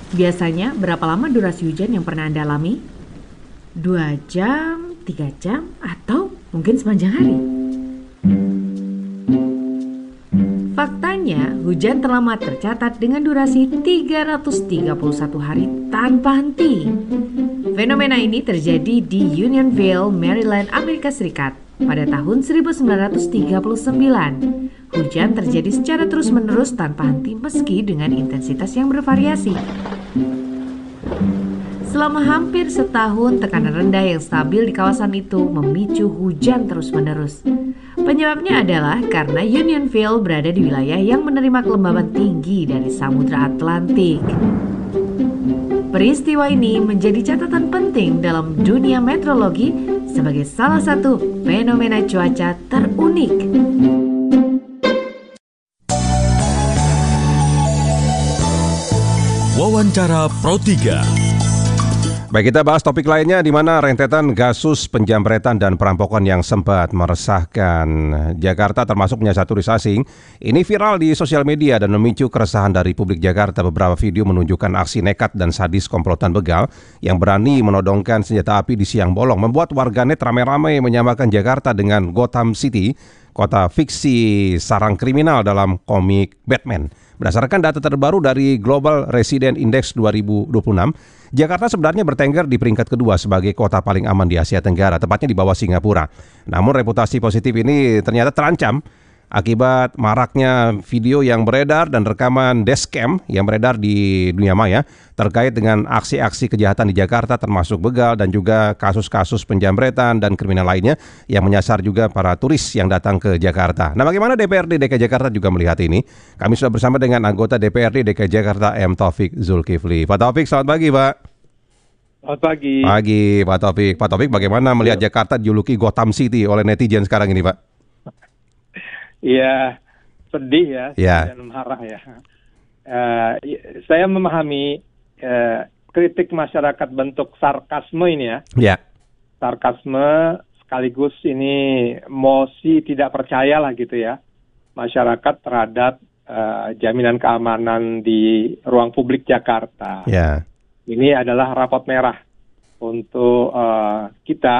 Biasanya berapa lama durasi hujan yang pernah Anda alami? 2 jam, 3 jam, atau mungkin sepanjang hari? Faktanya, hujan terlama tercatat dengan durasi 331 hari tanpa henti. Fenomena ini terjadi di Unionville, Maryland, Amerika Serikat pada tahun 1939. Hujan terjadi secara terus-menerus tanpa henti meski dengan intensitas yang bervariasi. Selama hampir setahun, tekanan rendah yang stabil di kawasan itu memicu hujan terus-menerus. Penyebabnya adalah karena Unionville berada di wilayah yang menerima kelembaban tinggi dari Samudra Atlantik. Peristiwa ini menjadi catatan penting dalam dunia meteorologi sebagai salah satu fenomena cuaca terunik. Wawancara Pro 3. Baik, kita bahas topik lainnya di mana rentetan kasus penjamretan dan perampokan yang sempat meresahkan Jakarta termasuk menyasar turis asing. Ini viral di sosial media dan memicu keresahan dari publik Jakarta. Beberapa video menunjukkan aksi nekat dan sadis komplotan begal yang berani menodongkan senjata api di siang bolong, membuat warganet ramai-ramai menyamakan Jakarta dengan Gotham City, kota fiksi sarang kriminal dalam komik Batman. Berdasarkan data terbaru dari Global Resident Index 2026, Jakarta sebenarnya bertengger di peringkat kedua sebagai kota paling aman di Asia Tenggara, tepatnya di bawah Singapura. Namun reputasi positif ini ternyata terancam akibat maraknya video yang beredar dan rekaman dashcam yang beredar di dunia maya terkait dengan aksi-aksi kejahatan di Jakarta termasuk begal dan juga kasus-kasus penjamretan dan kriminal lainnya yang menyasar juga para turis yang datang ke Jakarta. Nah, bagaimana DPRD DKI Jakarta juga melihat ini? Kami sudah bersama dengan anggota DPRD DKI Jakarta M. Taufik Zulkifli. Pak Taufik, selamat pagi, Pak. Selamat pagi. Pagi, Pak Taufik. Pak Taufik, bagaimana melihat Jakarta dijuluki Gotham City oleh netizen sekarang ini, Pak? Iya, sedih ya, Ya. dan marah ya. Saya memahami kritik masyarakat bentuk sarkasme ini ya. Ya. Sarkasme sekaligus ini mosi tidak percaya lah gitu ya. Masyarakat terhadap jaminan keamanan di ruang publik Jakarta. Ya. Ini adalah rapot merah untuk kita